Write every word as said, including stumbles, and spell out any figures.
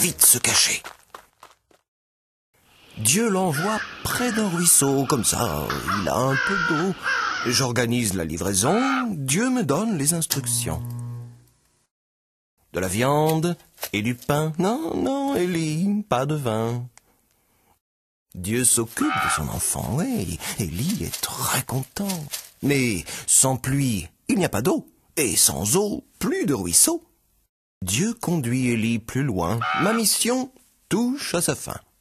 vite se cacher. Dieu l'envoie près d'un ruisseau, comme ça, il a un peu d'eau. J'organise la livraison, Dieu me donne les instructions. De la viande et du pain, non, non, Élie, pas de vin. Dieu s'occupe de son enfant, et Élie est très content. Mais sans pluie, il n'y a pas d'eau, et sans eau, plus de ruisseau. Dieu conduit Élie plus loin. Ma mission touche à sa fin.